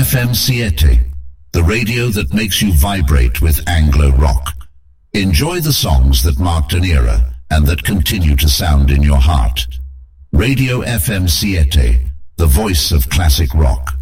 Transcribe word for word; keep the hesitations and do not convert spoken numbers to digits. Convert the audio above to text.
F M Siete, the radio that makes you vibrate with Anglo rock. Enjoy the songs that marked an era and that continue to sound in your heart. Radio F M Siete, the voice of classic rock.